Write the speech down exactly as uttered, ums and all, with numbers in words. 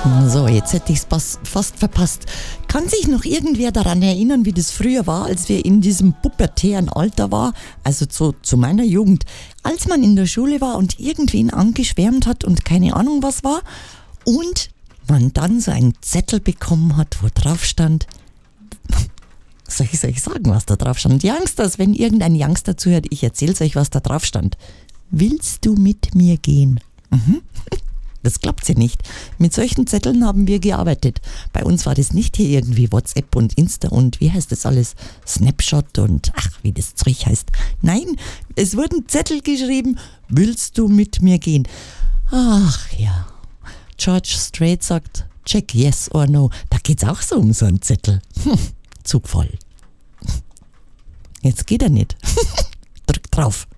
So, jetzt hätte ich es fast verpasst. Kann sich noch irgendwer daran erinnern, wie das früher war, als wir in diesem pubertären Alter war, also zu, zu meiner Jugend, als man in der Schule war und irgendwen angeschwärmt hat und keine Ahnung was war und man dann so einen Zettel bekommen hat, wo drauf stand, soll ich, soll ich sagen, was da drauf stand? Youngsters, wenn irgendein Youngster zuhört, ich erzähl's euch, was da drauf stand. Willst du mit mir gehen? Mhm. Das klappt's ja nicht. Mit solchen Zetteln haben wir gearbeitet. Bei uns war das nicht hier irgendwie WhatsApp und Insta und wie heißt das alles? Snapshot und ach, wie das Zeug heißt. Nein, es wurden Zettel geschrieben, willst du mit mir gehen? Ach ja. George Strait sagt, check yes or no. Da geht's auch so um so einen Zettel. Hm, Zug voll. Jetzt geht er nicht. Drück drauf.